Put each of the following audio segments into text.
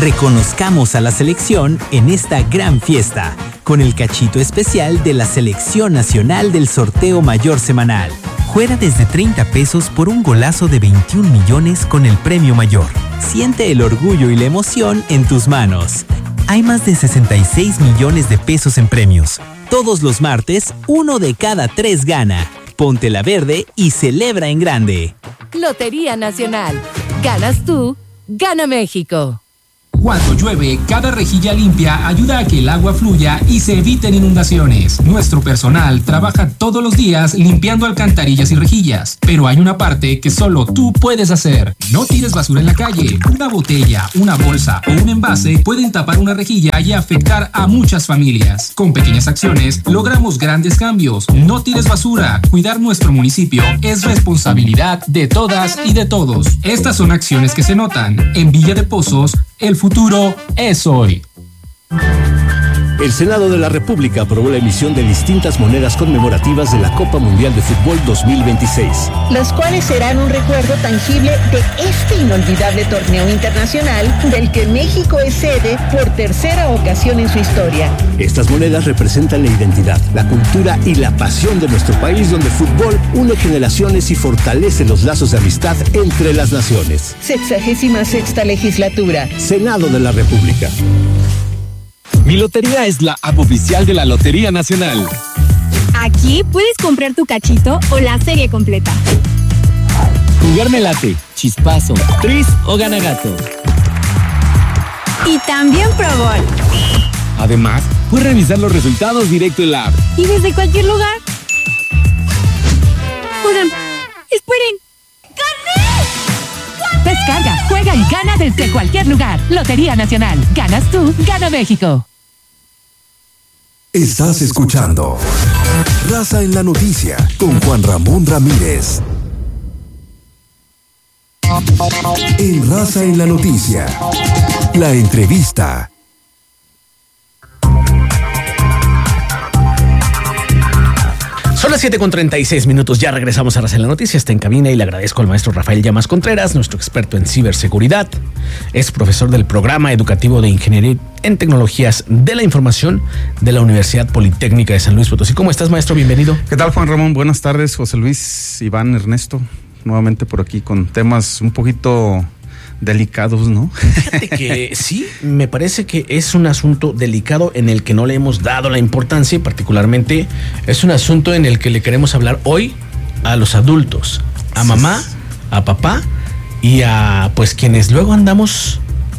Reconozcamos a la selección en esta gran fiesta, con el cachito especial de la Selección Nacional del Sorteo Mayor Semanal. Juega desde 30 pesos por un golazo de 21 millones con el premio mayor. Siente el orgullo y la emoción en tus manos. Hay más de 66 millones de pesos en premios. Todos los martes, 1 de cada 3 gana. Ponte la verde y celebra en grande. Lotería Nacional. Ganas tú, gana México. Cuando llueve, cada rejilla limpia ayuda a que el agua fluya y se eviten inundaciones. Nuestro personal trabaja todos los días limpiando alcantarillas y rejillas, pero hay una parte que solo tú puedes hacer. No tires basura en la calle. Una botella, una bolsa o un envase pueden tapar una rejilla y afectar a muchas familias. Con pequeñas acciones logramos grandes cambios. No tires basura. Cuidar nuestro municipio es responsabilidad de todas y de todos. Estas son acciones que se notan. En Villa de Pozos, el futuro es hoy. El Senado de la República aprobó la emisión de distintas monedas conmemorativas de la Copa Mundial de Fútbol 2026. Las cuales serán un recuerdo tangible de este inolvidable torneo internacional del que México es sede por tercera ocasión en su historia. Estas monedas representan la identidad, la cultura y la pasión de nuestro país, donde el fútbol une generaciones y fortalece los lazos de amistad entre las naciones. 66ª legislatura. Senado de la República. Mi Lotería es la app oficial de la Lotería Nacional. Aquí puedes comprar tu cachito o la serie completa. Jugar me late, chispazo, tris o gana gato. Y también Pro Bowl. Además, puedes revisar los resultados directo en la app. Y desde cualquier lugar. Oigan, esperen. ¡Gané! Descarga, juega y gana desde cualquier lugar. Lotería Nacional. Ganas tú, gana México. Estás escuchando Raza en la Noticia con Juan Ramón Ramírez. En Raza en la Noticia, la entrevista. Son las 7:36, ya regresamos a Raza en la Noticia, está en cabina y le agradezco al maestro Rafael Llamas Contreras, nuestro experto en ciberseguridad, es profesor del programa educativo de Ingeniería en Tecnologías de la Información de la Universidad Politécnica de San Luis Potosí. ¿Cómo estás, maestro? Bienvenido. ¿Qué tal, Juan Ramón? Buenas tardes, José Luis, Iván, Ernesto, nuevamente por aquí con temas un poquito delicados, ¿no? Fíjate que sí, me parece que es un asunto delicado en el que no le hemos dado la importancia y particularmente es un asunto en el que le queremos hablar hoy a los adultos, a mamá, a papá y a pues quienes luego andamos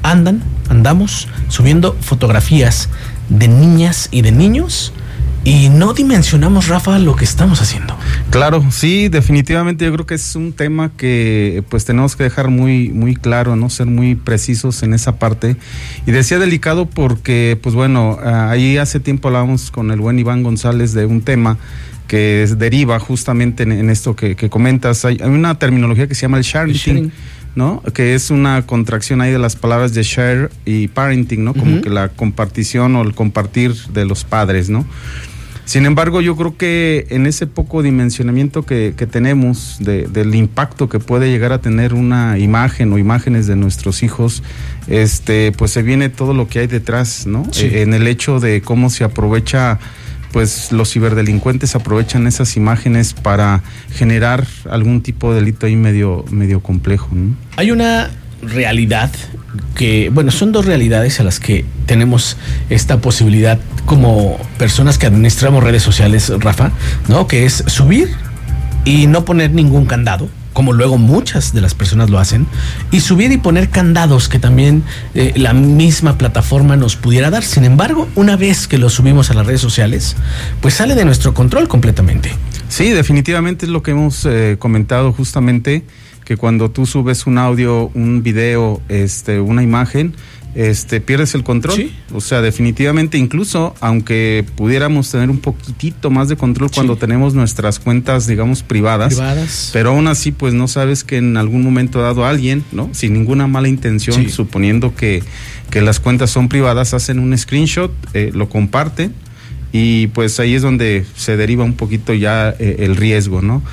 subiendo fotografías de niñas y de niños y no dimensionamos, Rafa, lo que estamos haciendo. Claro, sí, definitivamente yo creo que es un tema que pues tenemos que dejar muy, muy claro, ¿no? Ser muy precisos en esa parte. Y decía delicado porque, pues bueno, ahí hace tiempo hablábamos con el buen Iván González de un tema que deriva justamente en esto que comentas. Hay una terminología que se llama el sharing, ¿no? Que es una contracción ahí de las palabras de share y parenting, ¿no? Como que la compartición o el compartir de los padres, ¿no? Sin embargo, yo creo que en ese poco dimensionamiento que tenemos del impacto que puede llegar a tener una imagen o imágenes de nuestros hijos, pues se viene todo lo que hay detrás, ¿no? Sí. En el hecho de cómo se aprovecha, pues los ciberdelincuentes aprovechan esas imágenes para generar algún tipo de delito ahí medio complejo, ¿no? Hay una realidad que, bueno, son dos realidades a las que tenemos esta posibilidad como personas que administramos redes sociales, Rafa, ¿no? Que es subir y no poner ningún candado, como luego muchas de las personas lo hacen, y subir y poner candados que también la misma plataforma nos pudiera dar. Sin embargo, una vez que lo subimos a las redes sociales, pues sale de nuestro control completamente. Sí, definitivamente es lo que hemos comentado justamente, que cuando tú subes un audio, un video, una imagen, pierdes el control. Sí. O sea, definitivamente, incluso aunque pudiéramos tener un poquitito más de control cuando tenemos nuestras cuentas, digamos, privadas, pero aún así, pues no sabes que en algún momento dado alguien, ¿no? Sin ninguna mala intención, suponiendo que las cuentas son privadas, hacen un screenshot, lo comparten y pues ahí es donde se deriva un poquito ya el riesgo, ¿no?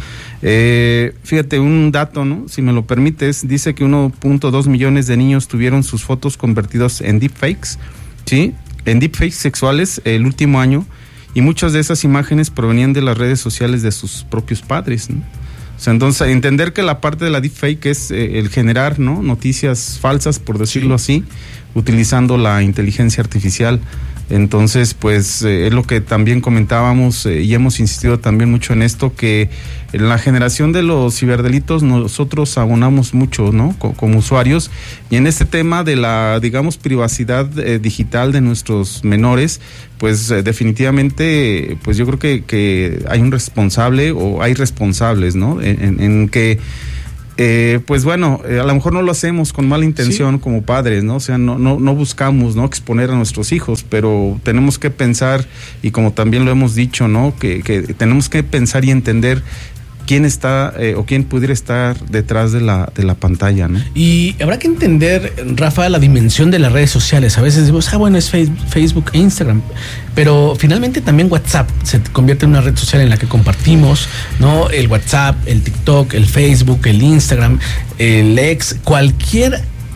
Fíjate, un dato, ¿no? Si me lo permites, dice que 1.2 millones de niños tuvieron sus fotos convertidos en deepfakes, ¿sí? En deepfakes sexuales el último año, y muchas de esas imágenes provenían de las redes sociales de sus propios padres, ¿no? O sea, entonces, entender que la parte de la deepfake es el generar, ¿no?, noticias falsas, por decirlo así, utilizando la inteligencia artificial. Entonces, pues es lo que también comentábamos y hemos insistido también mucho en esto, que en la generación de los ciberdelitos nosotros abonamos mucho, ¿no?, como usuarios, y en este tema de la, digamos, privacidad digital de nuestros menores, pues definitivamente, pues yo creo que hay un responsable o hay responsables, ¿no?, en que pues bueno, a lo mejor no lo hacemos con mala intención, sí, como padres, ¿no? O sea, no buscamos, ¿no?, exponer a nuestros hijos, pero tenemos que pensar, y como también lo hemos dicho, ¿no?, que tenemos que pensar y entender quién está o quién pudiera estar detrás de la pantalla, ¿no? Y habrá que entender, Rafa, la dimensión de las redes sociales. A veces decimos, bueno, es Facebook e Instagram, pero finalmente también WhatsApp se convierte en una red social en la que compartimos, ¿no? El WhatsApp, el TikTok, el Facebook, el Instagram, el X, cualquier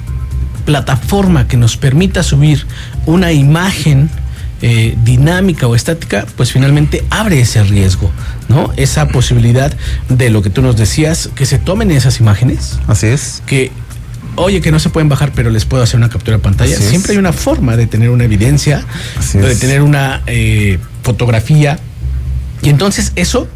plataforma que nos permita subir una imagen dinámica o estática, pues finalmente abre ese riesgo, ¿no? Esa posibilidad de lo que tú nos decías, que se tomen esas imágenes. Así es. Que, oye, que no se pueden bajar, pero les puedo hacer una captura de pantalla. Así siempre hay una forma de tener una evidencia, de tener una fotografía. Y entonces eso,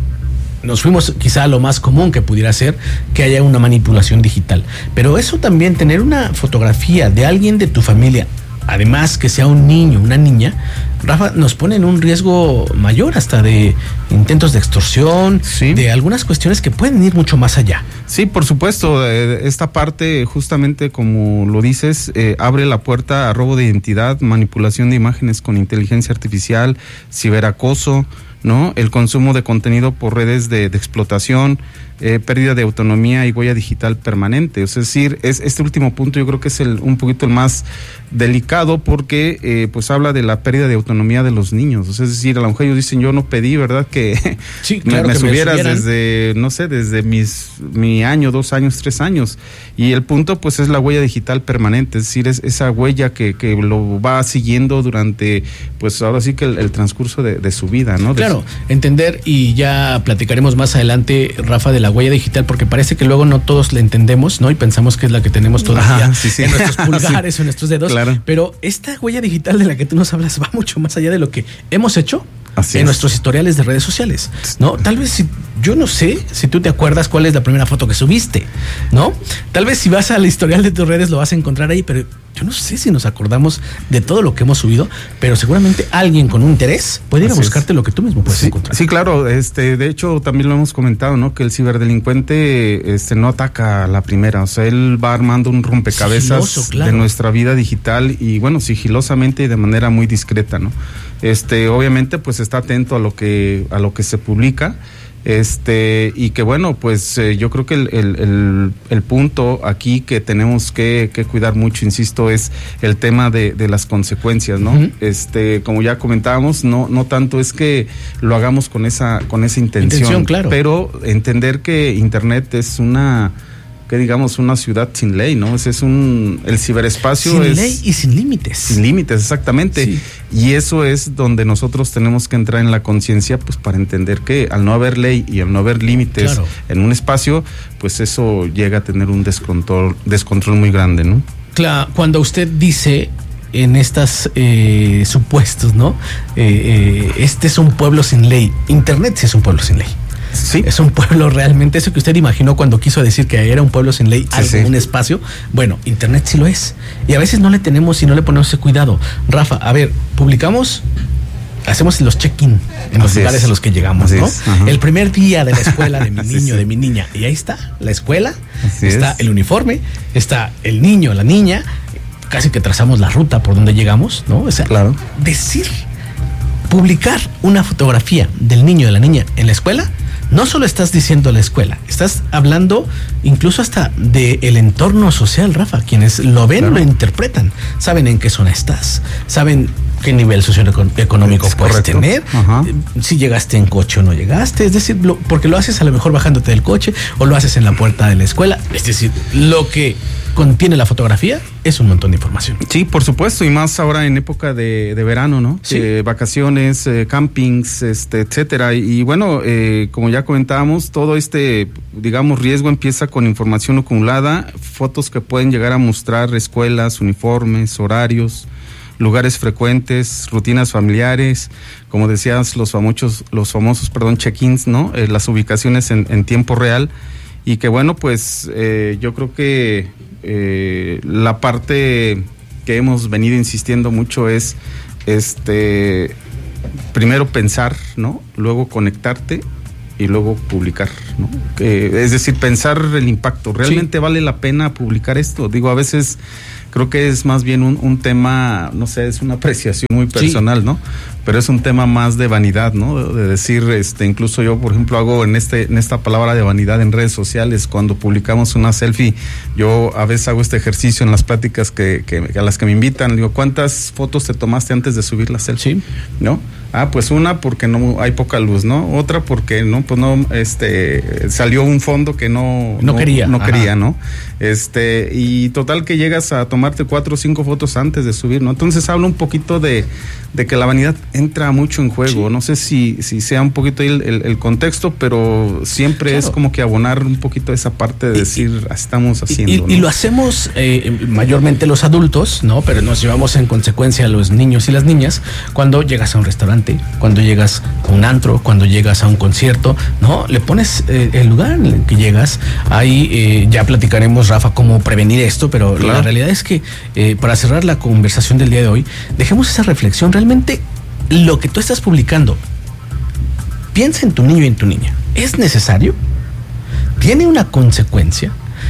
nos fuimos quizá a lo más común que pudiera ser, que haya una manipulación digital. Pero eso también, tener una fotografía de alguien de tu familia, además que sea un niño, una niña, Rafa, nos pone en un riesgo mayor, hasta de intentos de extorsión, sí, de algunas cuestiones que pueden ir mucho más allá. Sí, por supuesto, esta parte, justamente como lo dices, abre la puerta a robo de identidad, manipulación de imágenes con inteligencia artificial, ciberacoso, ¿no? El consumo de contenido por redes de explotación, pérdida de autonomía y huella digital permanente. Es decir, este último punto yo creo que es un poquito el más delicado, porque pues habla de la pérdida de autonomía de los niños. Es decir, a lo mejor ellos dicen, yo no pedí, ¿verdad?, que sí, claro, me subieras desde, no sé, desde mi año, 2 años, 3 años. Y el punto pues es la huella digital permanente, es decir, es esa huella que lo va siguiendo durante, pues ahora sí que el transcurso de su vida, ¿no? Claro, entender, y ya platicaremos más adelante, Rafa, de la huella digital, porque parece que luego no todos la entendemos, ¿no? Y pensamos que es la que tenemos todavía en nuestros pulgares o en nuestros dedos. Claro. Pero esta huella digital de la que tú nos hablas va mucho más allá de lo que hemos hecho en nuestros historiales de redes sociales, ¿no? Tal vez, yo no sé si tú te acuerdas cuál es la primera foto que subiste, ¿no? Tal vez si vas al historial de tus redes lo vas a encontrar ahí, pero yo no sé si nos acordamos de todo lo que hemos subido, pero seguramente alguien con un interés puede ir a buscarte lo que tú mismo puedes encontrar. Sí, claro, de hecho también lo hemos comentado, ¿no?, que el ciberdelincuente no ataca a la primera, o sea, él va armando un rompecabezas de nuestra vida digital, y bueno, sigilosamente y de manera muy discreta, ¿no? Obviamente pues está atento a lo que se publica, y que bueno, pues yo creo que el punto aquí que tenemos que cuidar mucho, insisto, es el tema de las consecuencias, ¿no? Uh-huh. Como ya comentábamos, no tanto es que lo hagamos con esa intención, claro, pero entender que Internet es una ciudad sin ley, ¿no? Es el ciberespacio sin ley y sin límites. Sin límites, exactamente. Sí. Y eso es donde nosotros tenemos que entrar en la conciencia, pues para entender que al no haber ley y al no haber límites en un espacio, pues eso llega a tener un descontrol muy grande, ¿no? Claro, cuando usted dice en estas supuestos, ¿no? Este es un pueblo sin ley. Internet sí es un pueblo sin ley. Sí. Es un pueblo realmente, eso que usted imaginó cuando quiso decir que era un pueblo sin ley, un espacio. Bueno, Internet sí lo es. Y a veces no le tenemos y no le ponemos ese cuidado. Rafa, a ver, publicamos, hacemos los check-in en los lugares a los que llegamos, ¿no? El primer día de la escuela de mi niño, de mi niña. Y ahí está la escuela, está el uniforme, está el niño, la niña, casi que trazamos la ruta por donde llegamos, ¿no? O sea, publicar una fotografía del niño, de la niña en la escuela, no solo estás diciendo la escuela, estás hablando incluso hasta del entorno social, Rafa. Quienes lo ven, lo interpretan, saben en qué zona estás, saben qué nivel socioeconómico puedes tener, Ajá. si llegaste en coche o no llegaste, es decir, porque lo haces a lo mejor bajándote del coche o lo haces en la puerta de la escuela, es decir, lo que contiene la fotografía es un montón de información. Sí, por supuesto, y más ahora en época de verano, ¿no? Sí. Vacaciones, campings, etcétera. Y bueno, como ya comentábamos, todo digamos, riesgo empieza con información acumulada, fotos que pueden llegar a mostrar escuelas, uniformes, horarios, lugares frecuentes, rutinas familiares, como decías, los famosos, check-ins, ¿no? Las ubicaciones en tiempo real. Y que bueno, pues yo creo que la parte que hemos venido insistiendo mucho es primero pensar, ¿no? Luego conectarte y luego publicar, ¿no? Es decir, pensar el impacto. ¿Realmente vale la pena publicar esto? Digo, a veces creo que es más bien un tema, no sé, es una apreciación muy personal, ¿no? Pero es un tema más de vanidad, ¿no? De decir, incluso yo, por ejemplo, hago en esta palabra de vanidad en redes sociales, cuando publicamos una selfie, yo a veces hago este ejercicio en las pláticas a las que me invitan, digo, ¿cuántas fotos te tomaste antes de subir la selfie? Sí. ¿No? Pues una porque no hay poca luz, ¿no? Otra porque salió un fondo que no quería, ¿no? Y total que llegas a tomarte 4 o 5 fotos antes de subir, ¿no? Entonces habla un poquito de que la vanidad entra mucho en juego. Sí. No sé si sea un poquito ahí el contexto, pero siempre es como que abonar un poquito esa parte de decir, estamos haciendo. Y lo hacemos mayormente los adultos, ¿no? Pero nos llevamos en consecuencia a los niños y las niñas cuando llegas a un restaurante, cuando llegas a un antro, cuando llegas a un concierto, ¿no? Le pones el lugar en el que llegas. Ahí ya platicaremos, Rafa, cómo prevenir esto, pero la realidad es que para cerrar la conversación del día de hoy, dejemos esa reflexión. Realmente lo que tú estás publicando, piensa en tu niño y en tu niña. ¿Es necesario? ¿Tiene una consecuencia?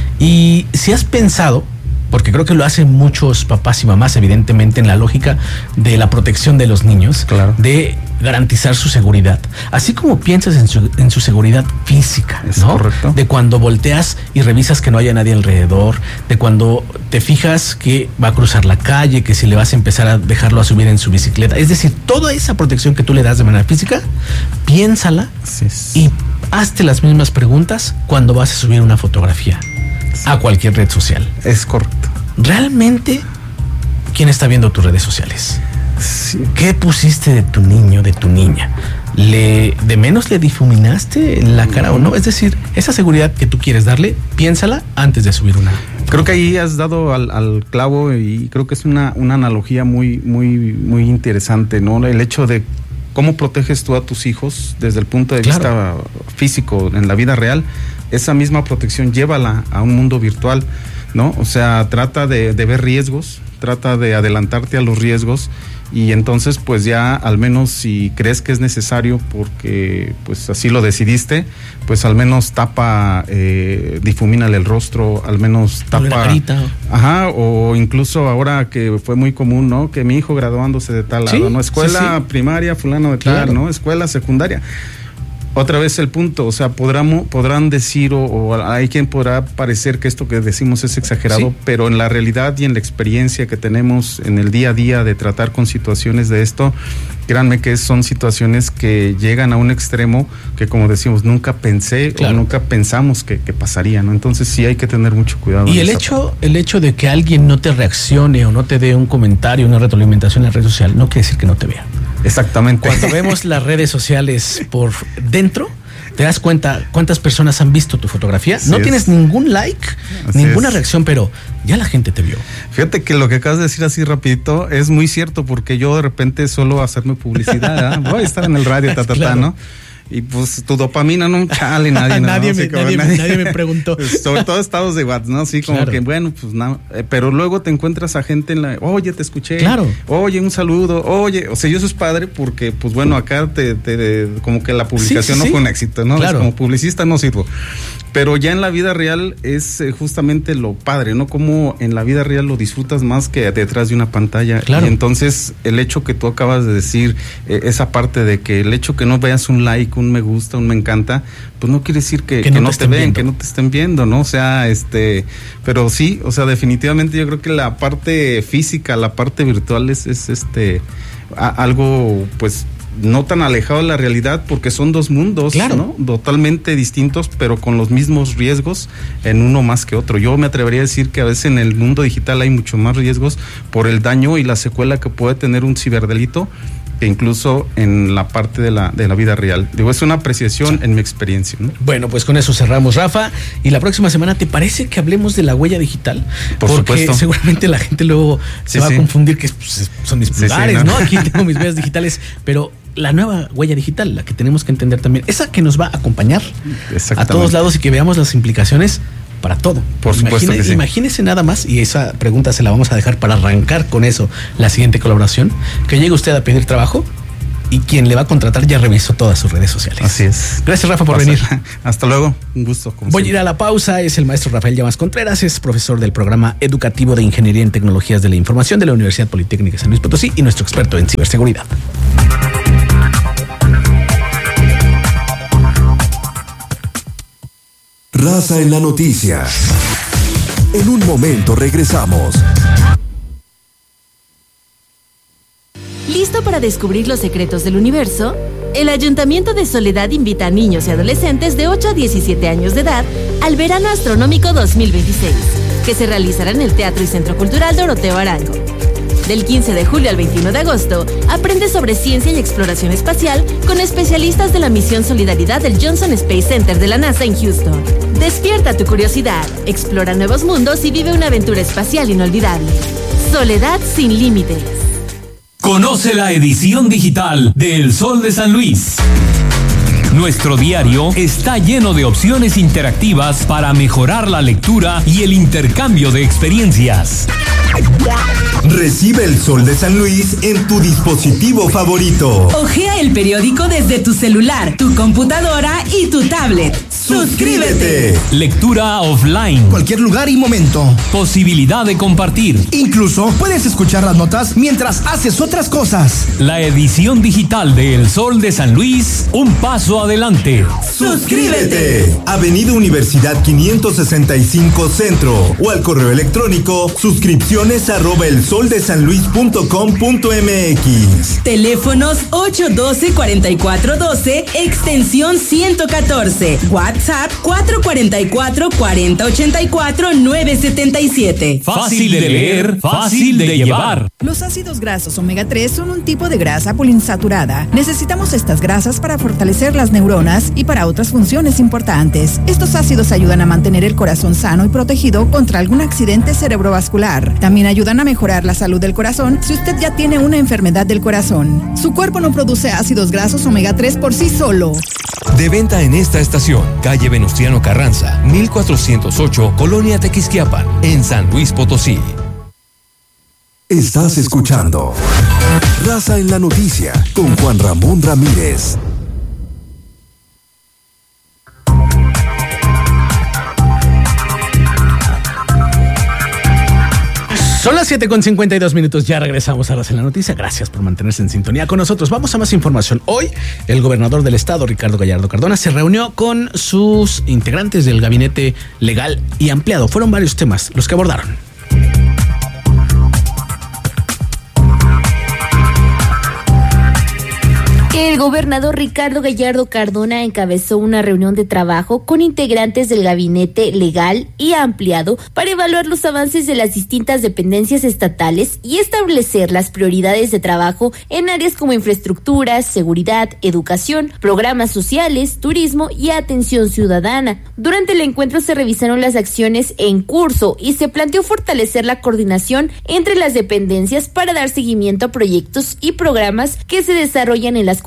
Y si has pensado, porque creo que lo hacen muchos papás y mamás, evidentemente, en la lógica de la protección de los niños, claro, de garantizar su seguridad, así como piensas en su seguridad física, ¿no? Correcto. De cuando volteas y revisas que no haya nadie alrededor, de cuando te fijas que va a cruzar la calle, que si le vas a empezar a dejarlo a subir en su bicicleta, es decir, toda esa protección que tú le das de manera física, piénsala y hazte las mismas preguntas cuando vas a subir una fotografía a cualquier red social. Es correcto. ¿Realmente quién está viendo tus redes sociales? Sí. ¿Qué pusiste de tu niño, de tu niña? ¿De menos le difuminaste en la cara o no? Es decir, esa seguridad que tú quieres darle, piénsala antes de subir una. Creo que ahí has dado al clavo y creo que es una analogía muy, muy, muy interesante, ¿no? El hecho de cómo proteges tú a tus hijos desde el punto de vista físico en la vida real. Esa misma protección llévala a un mundo virtual, ¿no? O sea, trata de ver riesgos, trata de adelantarte a los riesgos y entonces pues ya al menos si crees que es necesario porque pues así lo decidiste, pues al menos tapa, difumínale el rostro, al menos tapa. O incluso ahora que fue muy común, ¿no? Que mi hijo graduándose de tal lado, ¿no? Escuela primaria, fulano de tal, ¿no? Escuela secundaria. Otra vez el punto, o sea, podrán decir o hay quien podrá parecer que esto que decimos es exagerado, pero en la realidad y en la experiencia que tenemos en el día a día de tratar con situaciones de esto, créanme que son situaciones que llegan a un extremo que, como decimos, nunca pensé o nunca pensamos que pasaría, ¿no? Entonces sí hay que tener mucho cuidado. Y el hecho de que alguien no te reaccione o no te dé un comentario, una retroalimentación en la red social, no quiere decir que no te vea. Exactamente. Cuando vemos las redes sociales por dentro, te das cuenta cuántas personas han visto tu fotografía. No tienes ningún like, ninguna reacción, pero ya la gente te vio. Fíjate que lo que acabas de decir así rapidito es muy cierto, porque yo de repente suelo hacerme publicidad, voy a estar en el radio, ¿no? Y pues tu dopamina no chale, nadie me preguntó. Sobre todo estados de WhatsApp, ¿no? Así como que bueno, pues nada. Pero luego te encuentras a gente oye, te escuché. Claro. Oye, un saludo. Oye, o sea, yo eso es padre porque, pues bueno, acá como que la publicación no fue un éxito, ¿no? Claro. Como publicista no sirvo. Pero ya en la vida real es justamente lo padre, ¿no? Como en la vida real lo disfrutas más que detrás de una pantalla. Claro. Y entonces el hecho que tú acabas de decir, esa parte de que el hecho que no veas un like, un me gusta, un me encanta, pues no quiere decir que no te ven, que no te estén viendo, ¿no? O sea, pero sí, o sea, definitivamente yo creo que la parte física, la parte virtual es algo, pues, no tan alejado de la realidad, porque son dos mundos, claro, ¿no? Totalmente distintos, pero con los mismos riesgos en uno más que otro. Yo me atrevería a decir que a veces en el mundo digital hay mucho más riesgos por el daño y la secuela que puede tener un ciberdelito que incluso en la parte de la vida real. Digo, es una apreciación en mi experiencia, ¿no? Bueno, pues con eso cerramos, Rafa. Y la próxima semana, ¿te parece que hablemos de la huella digital? Porque supuesto. Seguramente la gente luego se va a confundir que son mis pulgares, ¿no? Aquí tengo mis huellas digitales, pero la nueva huella digital, la que tenemos que entender también, esa que nos va a acompañar a todos lados y que veamos las implicaciones para todo. Por supuesto que sí. Imagínese nada más, y esa pregunta se la vamos a dejar para arrancar con eso, la siguiente colaboración, que llegue usted a pedir trabajo y quien le va a contratar ya revisó todas sus redes sociales. Así es. Gracias, Rafa, por venir. Hasta luego, un gusto. Voy a ir a la pausa. Es el maestro Rafael Llamas Contreras, es profesor del programa educativo de Ingeniería en Tecnologías de la Información de la Universidad Politécnica de San Luis Potosí y nuestro experto en ciberseguridad. Raza en la noticia. En un momento regresamos. ¿Listo para descubrir los secretos del universo? El Ayuntamiento de Soledad invita a niños y adolescentes de 8 a 17 años de edad al Verano Astronómico 2026, que se realizará en el Teatro y Centro Cultural Doroteo Arango. Del 15 de julio al 21 de agosto, aprende sobre ciencia y exploración espacial con especialistas de la misión Solidaridad del Johnson Space Center de la NASA en Houston. Despierta tu curiosidad, explora nuevos mundos y vive una aventura espacial inolvidable. Soledad sin límites. Conoce la edición digital de El Sol de San Luis. Nuestro diario está lleno de opciones interactivas para mejorar la lectura y el intercambio de experiencias. Recibe El Sol de San Luis en tu dispositivo favorito. Ojea el periódico desde tu celular, tu computadora y tu tablet. ¡Suscríbete! Lectura offline. Cualquier lugar y momento. Posibilidad de compartir. Incluso puedes escuchar las notas mientras haces otras cosas. La edición digital de El Sol de San Luis, un paso adelante. ¡Suscríbete! Avenida Universidad 565 Centro o al correo electrónico suscripciones@elsoldesanluis.com.mx. Teléfonos 812-4412, extensión 114. WhatsApp 444-4084-977. Fácil de leer, fácil de llevar. Los ácidos grasos omega 3 son un tipo de grasa poliinsaturada. Necesitamos estas grasas para fortalecer las neuronas y para otras funciones importantes. Estos ácidos ayudan a mantener el corazón sano y protegido contra algún accidente cerebrovascular. También ayudan a mejorar la salud del corazón si usted ya tiene una enfermedad del corazón. Su cuerpo no produce ácidos grasos omega 3 por sí solo. De venta en esta estación, calle Venustiano Carranza, 1408, Colonia Tequisquiapan, en San Luis Potosí. Estás escuchando Raza en la Noticia con Juan Ramón Ramírez. Son las 7:52, ya regresamos a Raza en la Noticia. Gracias por mantenerse en sintonía con nosotros. Vamos a más información. Hoy, el gobernador del estado, Ricardo Gallardo Cardona, se reunió con sus integrantes del gabinete legal y ampliado. Fueron varios temas los que abordaron. El gobernador Ricardo Gallardo Cardona encabezó una reunión de trabajo con integrantes del gabinete legal y ampliado para evaluar los avances de las distintas dependencias estatales y establecer las prioridades de trabajo en áreas como infraestructura, seguridad, educación, programas sociales, turismo y atención ciudadana. Durante el encuentro se revisaron las acciones en curso y se planteó fortalecer la coordinación entre las dependencias para dar seguimiento a proyectos y programas que se desarrollan en las 4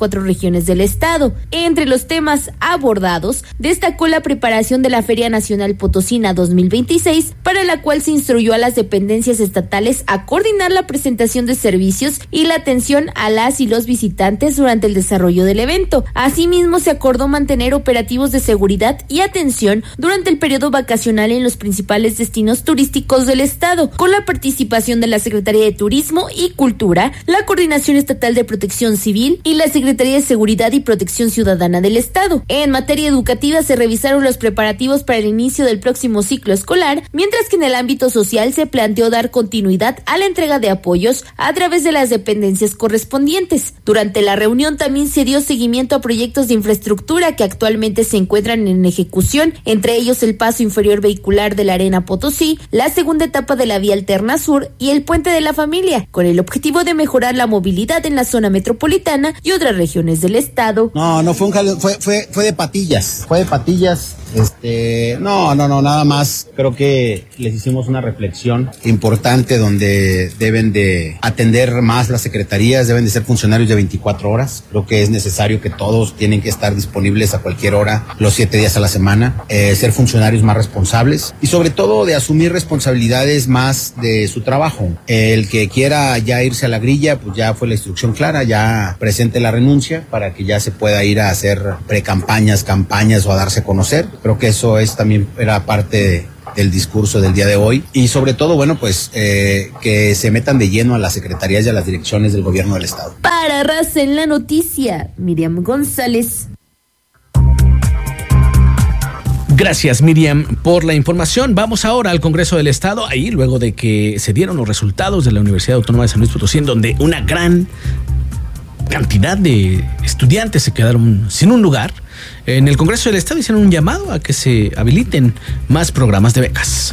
4 regiones del estado. Entre los temas abordados, destacó la preparación de la Feria Nacional Potosina 2026, para la cual se instruyó a las dependencias estatales a coordinar la presentación de servicios y la atención a las y los visitantes durante el desarrollo del evento. Asimismo, se acordó mantener operativos de seguridad y atención durante el periodo vacacional en los principales destinos turísticos del estado, con la participación de la Secretaría de Turismo y Cultura, la Coordinación Estatal de Protección Civil y la Secretaría de Seguridad y Protección Ciudadana del estado. En materia educativa se revisaron los preparativos para el inicio del próximo ciclo escolar, mientras que en el ámbito social se planteó dar continuidad a la entrega de apoyos a través de las dependencias correspondientes. Durante la reunión también se dio seguimiento a proyectos de infraestructura que actualmente se encuentran en ejecución, entre ellos el paso inferior vehicular de la Arena Potosí, la segunda etapa de la vía alterna sur y el puente de la familia, con el objetivo de mejorar la movilidad en la zona metropolitana y otras regiones del estado. No, fue de patillas. Fue de patillas. No, nada más. Creo que les hicimos una reflexión importante donde deben de atender más las secretarías, deben de ser funcionarios de 24 horas. Creo que es necesario que todos tienen que estar disponibles a cualquier hora, los 7 días a la semana, ser funcionarios más responsables y sobre todo de asumir responsabilidades más de su trabajo. El que quiera ya irse a la grilla, pues ya fue la instrucción clara, ya presente la renuncia para que ya se pueda ir a hacer precampañas, campañas o a darse a conocer. Creo que eso era parte del discurso del día de hoy y sobre todo, bueno, pues que se metan de lleno a las secretarías y a las direcciones del gobierno del estado. Para Raza en la Noticia, Miriam González. Gracias, Miriam, por la información. Vamos ahora al Congreso del Estado, ahí luego de que se dieron los resultados de la Universidad Autónoma de San Luis Potosí, en donde una gran cantidad de estudiantes se quedaron sin un lugar. En el Congreso del Estado hicieron un llamado a que se habiliten más programas de becas.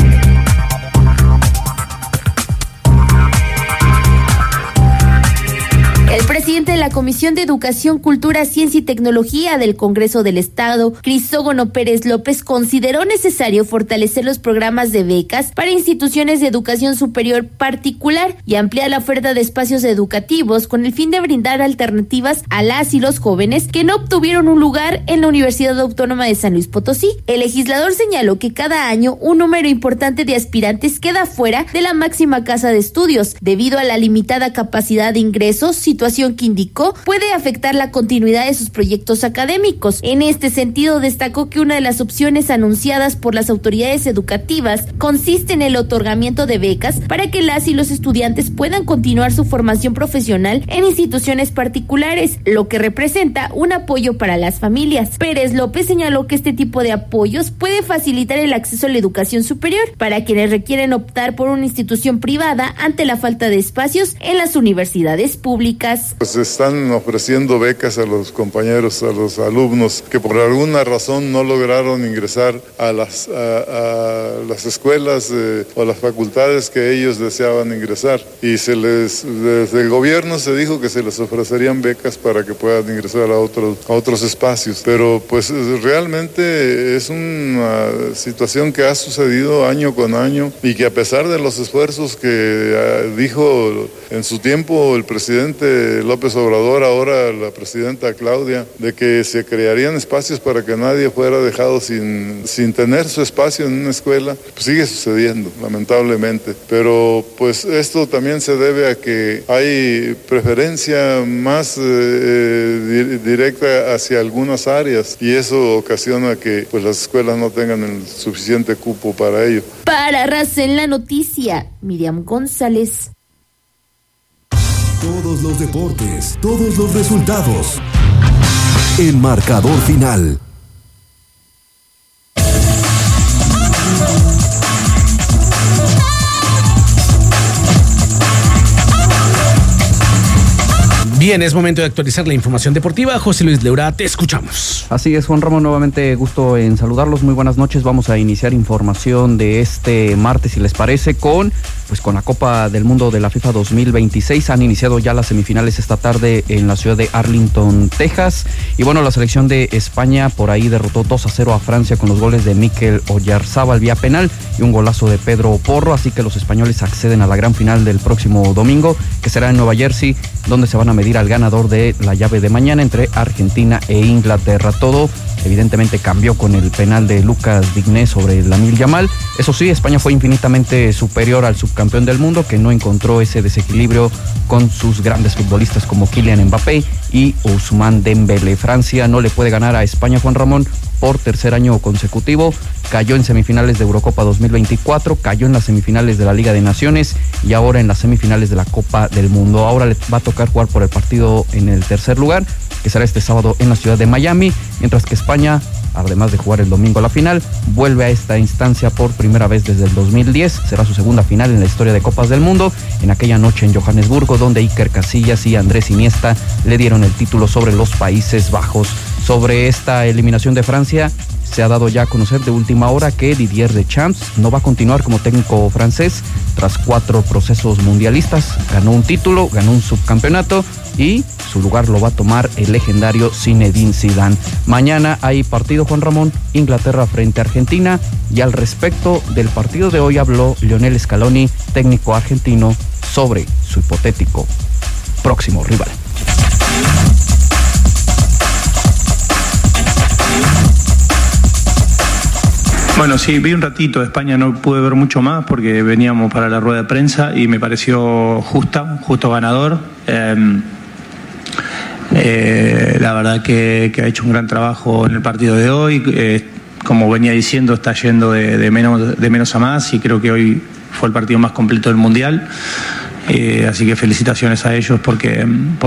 El presidente de la Comisión de Educación, Cultura, Ciencia y Tecnología del Congreso del Estado, Crisógono Pérez López, consideró necesario fortalecer los programas de becas para instituciones de educación superior particular y ampliar la oferta de espacios educativos con el fin de brindar alternativas a las y los jóvenes que no obtuvieron un lugar en la Universidad Autónoma de San Luis Potosí. El legislador señaló que cada año un número importante de aspirantes queda fuera de la máxima casa de estudios debido a la limitada capacidad de ingresos, situación que indicó puede afectar la continuidad de sus proyectos académicos. En este sentido, destacó que una de las opciones anunciadas por las autoridades educativas consiste en el otorgamiento de becas para que las y los estudiantes puedan continuar su formación profesional en instituciones particulares, lo que representa un apoyo para las familias. Pérez López señaló que este tipo de apoyos puede facilitar el acceso a la educación superior para quienes requieren optar por una institución privada ante la falta de espacios en las universidades públicas. Pues están ofreciendo becas a los compañeros, a los alumnos que por alguna razón no lograron ingresar a las escuelas o las facultades que ellos deseaban ingresar. Y desde el gobierno se dijo que se les ofrecerían becas para que puedan ingresar a otros espacios. Pero pues realmente es una situación que ha sucedido año con año y que a pesar de los esfuerzos que dijo en su tiempo el presidente López Obrador, ahora la presidenta Claudia, de que se crearían espacios para que nadie fuera dejado sin tener su espacio en una escuela, pues sigue sucediendo, lamentablemente. Pero pues esto también se debe a que hay preferencia más directa hacia algunas áreas y eso ocasiona que pues las escuelas no tengan el suficiente cupo para ello. Para Raza en la Noticia, Miriam González. Todos los deportes, todos los resultados. El marcador final. Bien, es momento de actualizar la información deportiva. José Luis Leura, te escuchamos. Así es, Juan Ramón, nuevamente gusto en saludarlos. Muy buenas noches. Vamos a iniciar información de este martes, si les parece, con la Copa del Mundo de la FIFA 2026. Han iniciado ya las semifinales esta tarde en la ciudad de Arlington, Texas. Y bueno, la selección de España por ahí derrotó 2-0 a Francia con los goles de Mikel Oyarzabal vía penal y un golazo de Pedro Porro. Así que los españoles acceden a la gran final del próximo domingo, que será en Nueva Jersey, donde se van a medir al ganador de la llave de mañana entre Argentina e Inglaterra. Todo evidentemente cambió con el penal de Lucas Digne sobre Lamine Yamal. Eso sí, España fue infinitamente superior al subcampeón del mundo, que no encontró ese desequilibrio con sus grandes futbolistas como Kylian Mbappé y Ousmane Dembélé. Francia no le puede ganar a España, Juan Ramón, por tercer año consecutivo. Cayó en semifinales de Eurocopa 2024, cayó en las semifinales de la Liga de Naciones y ahora en las semifinales de la Copa del Mundo. Ahora le va a tocar jugar por el partido en el tercer lugar, que será este sábado en la ciudad de Miami, mientras que España, además de jugar el domingo la final, vuelve a esta instancia por primera vez desde el 2010. Será su segunda final en la historia de Copas del Mundo, en aquella noche en Johannesburgo, donde Iker Casillas y Andrés Iniesta le dieron el título sobre los Países Bajos. Sobre esta eliminación de Francia, se ha dado ya a conocer de última hora que Didier Deschamps no va a continuar como técnico francés tras 4 procesos mundialistas. Ganó un título, ganó un subcampeonato y su lugar lo va a tomar el legendario Zinedine Zidane. Mañana hay partido, Juan Ramón, Inglaterra frente a Argentina, y al respecto del partido de hoy habló Lionel Scaloni, técnico argentino, sobre su hipotético próximo rival. Bueno, sí, vi un ratito de España, no pude ver mucho más porque veníamos para la rueda de prensa y me pareció justo ganador. La verdad que ha hecho un gran trabajo en el partido de hoy. Como venía diciendo, está yendo de menos a más y creo que hoy fue el partido más completo del Mundial. Así que felicitaciones a ellos porque